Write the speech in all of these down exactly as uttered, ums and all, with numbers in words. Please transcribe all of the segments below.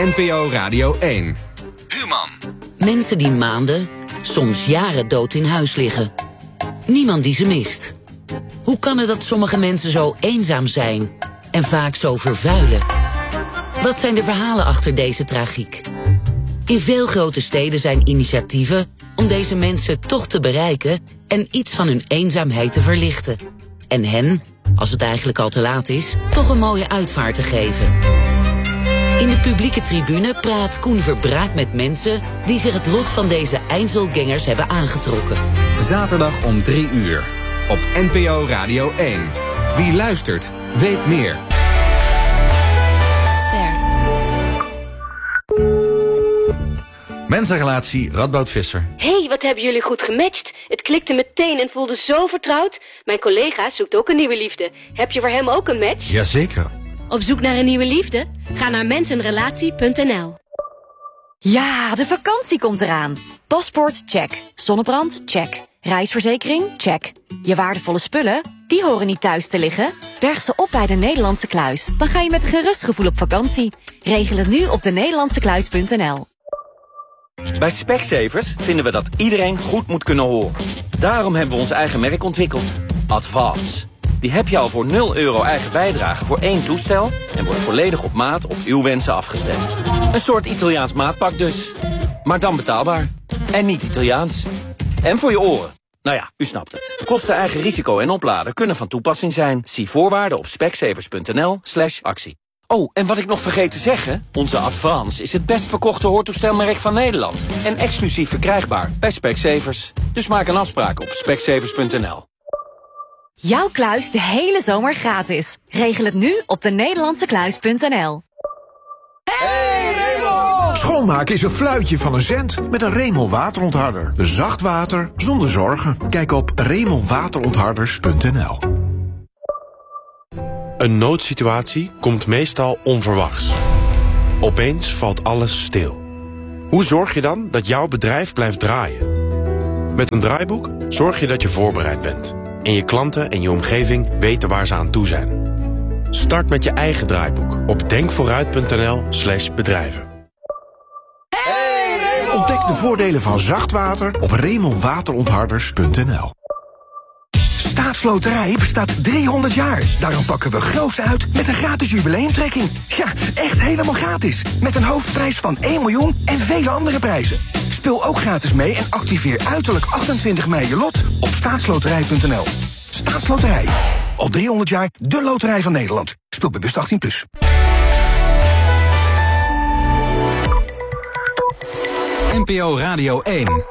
N P O Radio één. Human. Mensen die maanden, soms jaren dood in huis liggen. Niemand die ze mist. Hoe kan het dat sommige mensen zo eenzaam zijn en vaak zo vervuilen? Wat zijn de verhalen achter deze tragiek? In veel grote steden zijn initiatieven om deze mensen toch te bereiken en iets van hun eenzaamheid te verlichten. En hen, als het eigenlijk al te laat is, toch een mooie uitvaart te geven. In de publieke tribune praat Koen Verbraak met mensen die zich het lot van deze Einzelgängers hebben aangetrokken. Zaterdag om drie uur op N P O Radio één. Wie luistert, weet meer. Mensenrelatie Radboud Visser. Hé, hey, wat hebben jullie goed gematcht. Het klikte meteen en voelde zo vertrouwd. Mijn collega zoekt ook een nieuwe liefde. Heb je voor hem ook een match? Jazeker. Op zoek naar een nieuwe liefde? Ga naar mensenrelatie punt n l. Ja, de vakantie komt eraan. Paspoort, check. Zonnebrand, check. Reisverzekering, check. Je waardevolle spullen, die horen niet thuis te liggen. Berg ze op bij de Nederlandse Kluis. Dan ga je met een gerust gevoel op vakantie. Regel het nu op de nederlandse kluis punt n l. Bij Specsavers vinden we dat iedereen goed moet kunnen horen. Daarom hebben we ons eigen merk ontwikkeld. Advance. Die heb je al voor nul euro eigen bijdrage voor één toestel en wordt volledig op maat op uw wensen afgestemd. Een soort Italiaans maatpak dus. Maar dan betaalbaar. En niet Italiaans. En voor je oren. Nou ja, u snapt het. Kosten, eigen risico en opladen kunnen van toepassing zijn. Zie voorwaarden op specsavers punt n l slash actie. Oh, en wat ik nog vergeet te zeggen, onze Advance is het best verkochte hoortoestelmerk van Nederland. En exclusief verkrijgbaar bij Specsavers. Dus maak een afspraak op specsavers punt n l. Jouw kluis de hele zomer gratis. Regel het nu op de nederlandse kluis punt n l. Hey Remel! Schoonmaken is een fluitje van een cent met een Remel waterontharder. Zacht water zonder zorgen. Kijk op remel waterontharders punt n l. Een noodsituatie komt meestal onverwachts. Opeens valt alles stil. Hoe zorg je dan dat jouw bedrijf blijft draaien? Met een draaiboek zorg je dat je voorbereid bent. En je klanten en je omgeving weten waar ze aan toe zijn. Start met je eigen draaiboek op denkvooruit punt n l slash bedrijven. Hey, ontdek de voordelen van zacht water op remel waterontharders punt n l. Staatsloterij bestaat driehonderd jaar. Daarom pakken we groots uit met een gratis jubileumtrekking. Ja, echt helemaal gratis. Met een hoofdprijs van één miljoen en vele andere prijzen. Speel ook gratis mee en activeer uiterlijk achtentwintig mei je lot op staatsloterij punt n l. Staatsloterij. Al driehonderd jaar de loterij van Nederland. Speel bewust achttien plus. N P O Radio één.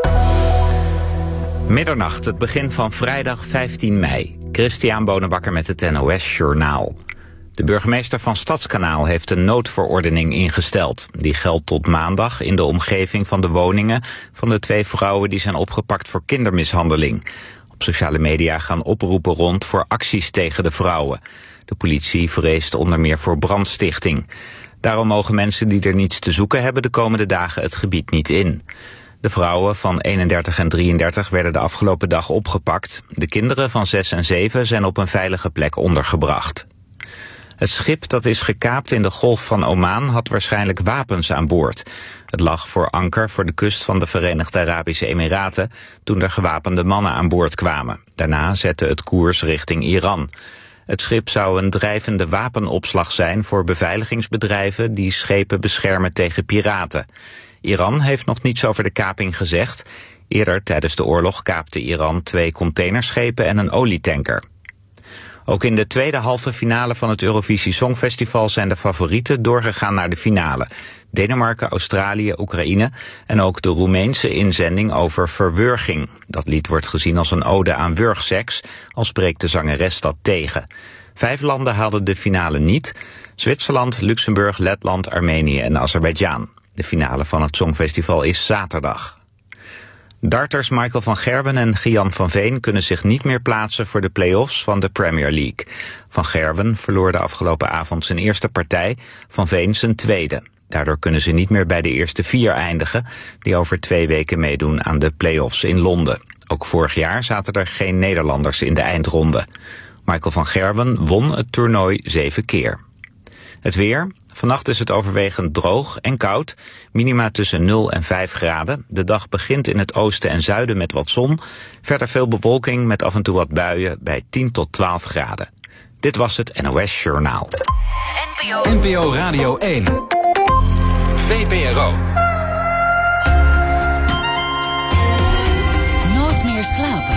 Middernacht, het begin van vrijdag vijftien mei. Christian Bonenbakker met het N O S Journaal. De burgemeester van Stadskanaal heeft een noodverordening ingesteld. Die geldt tot maandag in de omgeving van de woningen van de twee vrouwen die zijn opgepakt voor kindermishandeling. Op sociale media gaan oproepen rond voor acties tegen de vrouwen. De politie vreest onder meer voor brandstichting. Daarom mogen mensen die er niets te zoeken hebben de komende dagen het gebied niet in. De vrouwen van eenendertig en drieëndertig werden de afgelopen dag opgepakt. De kinderen van zes en zeven zijn op een veilige plek ondergebracht. Het schip dat is gekaapt in de Golf van Oman had waarschijnlijk wapens aan boord. Het lag voor anker voor de kust van de Verenigde Arabische Emiraten toen er gewapende mannen aan boord kwamen. Daarna zette het koers richting Iran. Het schip zou een drijvende wapenopslag zijn voor beveiligingsbedrijven die schepen beschermen tegen piraten. Iran heeft nog niets over de kaping gezegd. Eerder tijdens de oorlog kaapte Iran twee containerschepen en een olietanker. Ook in de tweede halve finale van het Eurovisie Songfestival zijn de favorieten doorgegaan naar de finale. Denemarken, Australië, Oekraïne en ook de Roemeense inzending over verwurging. Dat lied wordt gezien als een ode aan wurgseks, al spreekt de zangeres dat tegen. Vijf landen haalden de finale niet: Zwitserland, Luxemburg, Letland, Armenië en Azerbeidzjan. De finale van het Songfestival is zaterdag. Darters Michael van Gerwen en Gian van Veen kunnen zich niet meer plaatsen voor de play-offs van de Premier League. Van Gerwen verloor de afgelopen avond zijn eerste partij, Van Veen zijn tweede. Daardoor kunnen ze niet meer bij de eerste vier eindigen, die over twee weken meedoen aan de play-offs in Londen. Ook vorig jaar zaten er geen Nederlanders in de eindronde. Michael van Gerwen won het toernooi zeven keer. Het weer. Vannacht is het overwegend droog en koud. Minima tussen nul en vijf graden. De dag begint in het oosten en zuiden met wat zon. Verder veel bewolking met af en toe wat buien bij tien tot twaalf graden. Dit was het N O S Journaal. N P O Radio één. V P R O. Nooit meer slapen.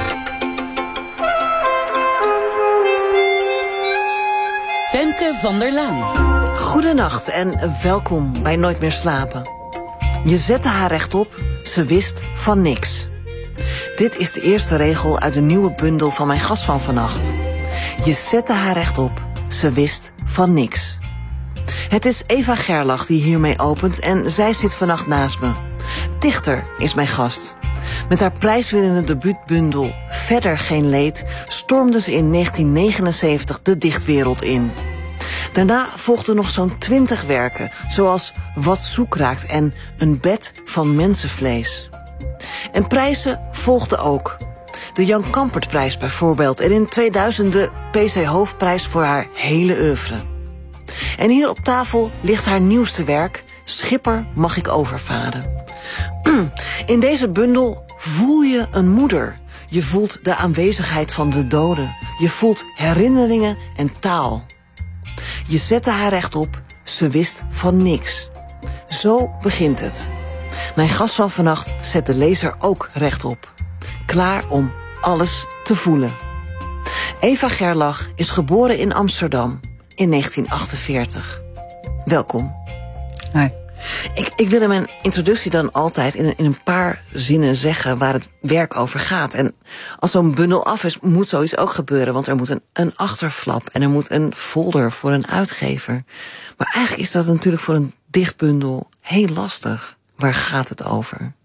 Femke van der Laan. Goedenacht en welkom bij Nooit meer slapen. Je zette haar rechtop, ze wist van niks. Dit is de eerste regel uit de nieuwe bundel van mijn gast van vannacht. Je zette haar rechtop, ze wist van niks. Het is Eva Gerlach die hiermee opent en zij zit vannacht naast me. Dichter is mijn gast. Met haar prijswinnende debuutbundel Verder geen leed stormde ze in negentien negenenzeventig de dichtwereld in. Daarna volgden nog zo'n twintig werken, zoals Wat zoek raakt en Een bed van mensenvlees. En prijzen volgden ook. De Jan Kampertprijs bijvoorbeeld en in tweeduizend de P C Hoofdprijs voor haar hele oeuvre. En hier op tafel ligt haar nieuwste werk, Schipper mag ik overvaren. In deze bundel voel je een moeder. Je voelt de aanwezigheid van de doden. Je voelt herinneringen en taal. Je zette haar rechtop, ze wist van niks. Zo begint het. Mijn gast van vannacht zet de lezer ook rechtop. Klaar om alles te voelen. Eva Gerlach is geboren in Amsterdam in negentien achtenveertig. Welkom. Hi. Ik, ik wil in mijn introductie dan altijd in een, in een paar zinnen zeggen waar het werk over gaat. En als zo'n bundel af is, moet zoiets ook gebeuren. Want er moet een, een achterflap en er moet een folder voor een uitgever. Maar eigenlijk is dat natuurlijk voor een dichtbundel heel lastig. Waar gaat het over?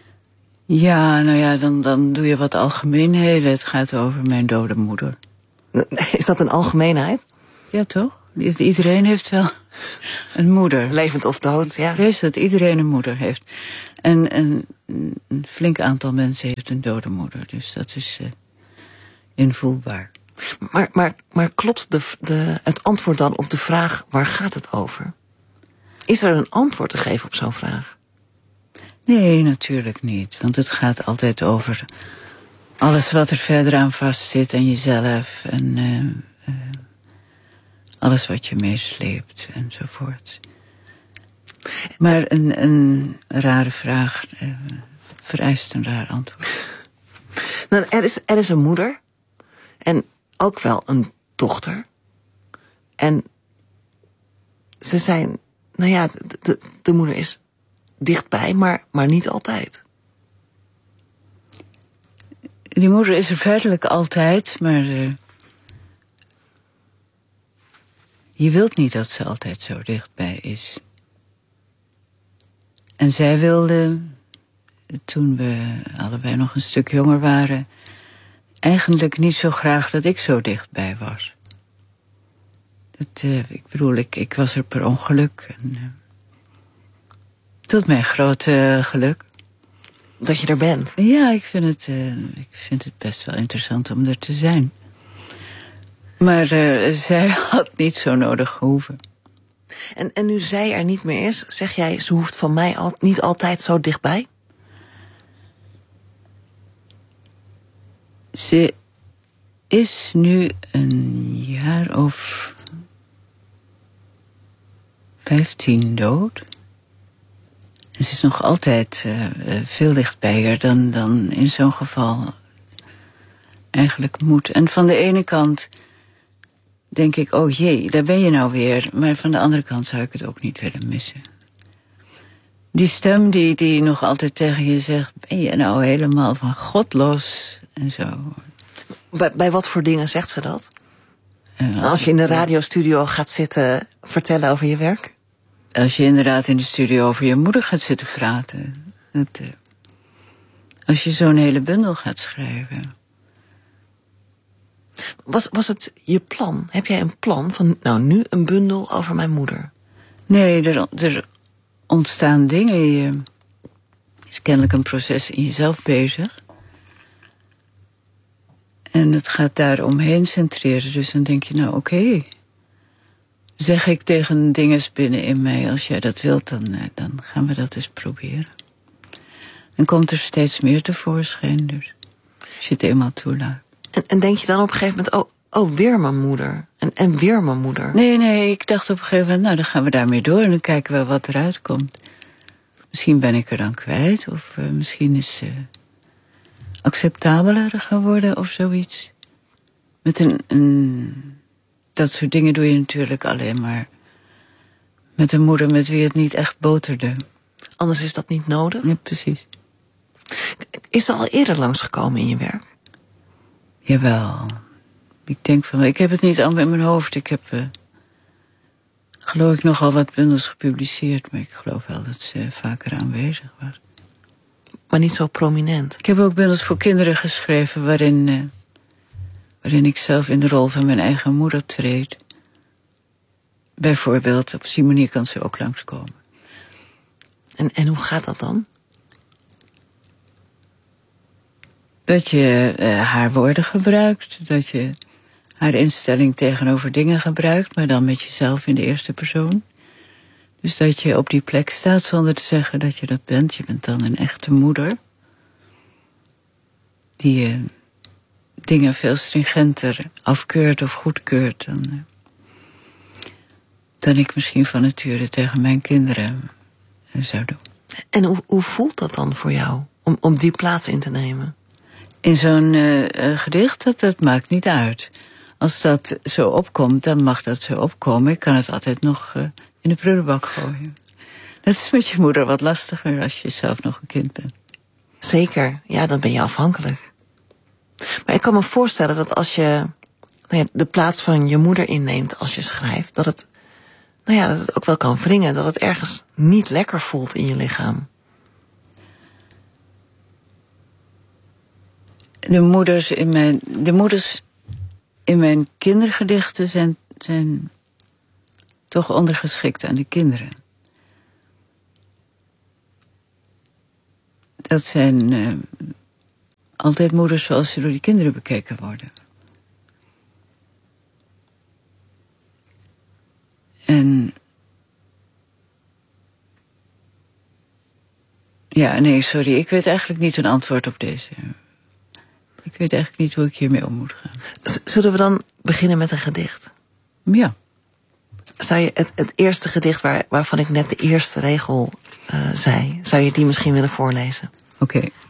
Ja, nou ja, dan, dan doe je wat algemeenheden. Het gaat over mijn dode moeder. Is dat een algemeenheid? Ja, toch? Iedereen heeft wel een moeder. Levend of dood, ja. Ik vrees dat iedereen een moeder heeft. En een, een flink aantal mensen heeft een dode moeder. Dus dat is uh, invoelbaar. Maar, maar, maar klopt de, de, het antwoord dan op de vraag, waar gaat het over? Is er een antwoord te geven op zo'n vraag? Nee, natuurlijk niet. Want het gaat altijd over alles wat er verder aan vastzit en jezelf. En uh, uh, alles wat je meesleept enzovoort. Maar een, een rare vraag uh, vereist een raar antwoord. Nou, er, is, er is een moeder. En ook wel een dochter. En ze zijn, nou ja, de, de, de moeder is dichtbij, maar, maar niet altijd. Die moeder is er feitelijk altijd, maar uh, je wilt niet dat ze altijd zo dichtbij is. En zij wilde, toen we allebei nog een stuk jonger waren, eigenlijk niet zo graag dat ik zo dichtbij was. Dat, uh, ik bedoel, ik, ik was er per ongeluk. En, uh, tot mijn grote uh, geluk. Dat je er bent? Ja, ik vind, het, uh, ik vind het best wel interessant om er te zijn. Maar uh, zij had niet zo nodig gehoeven. En, en nu zij er niet meer is, zeg jij, ze hoeft van mij al, niet altijd zo dichtbij? Ze is nu een jaar of vijftien dood. En ze is nog altijd uh, veel dichtbijer dan, dan in zo'n geval eigenlijk moet. En van de ene kant denk ik, oh jee, daar ben je nou weer. Maar van de andere kant zou ik het ook niet willen missen. Die stem die, die nog altijd tegen je zegt, ben je nou helemaal van God los en zo. Bij, bij wat voor dingen zegt ze dat? Uh, als je in de radiostudio gaat zitten vertellen over je werk? Als je inderdaad in de studio over je moeder gaat zitten praten. Dat, uh, als je zo'n hele bundel gaat schrijven. Was, was het je plan? Heb jij een plan van, nou, nu een bundel over mijn moeder? Nee, er, er ontstaan dingen. Je is kennelijk een proces in jezelf bezig. En het gaat daar omheen centreren. Dus dan denk je, nou oké. Okay. zeg ik tegen dinges binnen in mij, als jij dat wilt, dan, uh, dan gaan we dat eens proberen. En komt er steeds meer tevoorschijn, dus als je het eenmaal toelaat. En, en denk je dan op een gegeven moment, oh, oh weer mijn moeder. En, en weer mijn moeder. Nee, nee, ik dacht op een gegeven moment, nou, dan gaan we daarmee door en dan kijken we wat eruit komt. Misschien ben ik er dan kwijt, of uh, misschien is ze uh, acceptabeler geworden of zoiets. Met een, een... Dat soort dingen doe je natuurlijk alleen maar met een moeder met wie het niet echt boterde. Anders is dat niet nodig? Ja, precies. Is er al eerder langsgekomen in je werk? Jawel. Ik denk van, ik heb het niet allemaal in mijn hoofd. Ik heb, uh, geloof ik, nogal wat bundels gepubliceerd, maar ik geloof wel dat ze vaker aanwezig was. Maar niet zo prominent? Ik heb ook bundels voor kinderen geschreven waarin, uh, waarin ik zelf in de rol van mijn eigen moeder treed. Bijvoorbeeld, op die manier kan ze ook langskomen. En, en hoe gaat dat dan? Dat je uh, haar woorden gebruikt, dat je haar instelling tegenover dingen gebruikt, maar dan met jezelf in de eerste persoon. Dus dat je op die plek staat zonder te zeggen dat je dat bent. Je bent dan een echte moeder. Die uh, dingen veel stringenter afkeurt of goedkeurt dan, uh, dan ik misschien van nature tegen mijn kinderen uh, zou doen. En hoe, hoe voelt dat dan voor jou, om, om die plaats in te nemen? In zo'n uh, gedicht, dat, dat maakt niet uit. Als dat zo opkomt, dan mag dat zo opkomen. Ik kan het altijd nog uh, in de prullenbak gooien. Dat is met je moeder wat lastiger als je zelf nog een kind bent. Zeker, ja, dan ben je afhankelijk. Maar ik kan me voorstellen dat als je nou ja, de plaats van je moeder inneemt als je schrijft, dat het, nou ja, dat het ook wel kan wringen, dat het ergens niet lekker voelt in je lichaam. De moeders in mijn, de moeders in mijn kindergedichten zijn, zijn toch ondergeschikt aan de kinderen. Dat zijn uh, altijd moeders zoals ze door die kinderen bekeken worden. En ja, nee, sorry, ik weet eigenlijk niet een antwoord op deze. Ik weet eigenlijk niet hoe ik hiermee om moet gaan. Zullen we dan beginnen met een gedicht? Ja. Zou je het, het eerste gedicht waar, waarvan ik net de eerste regel uh, zei, zou je die misschien willen voorlezen? Oké. Okay.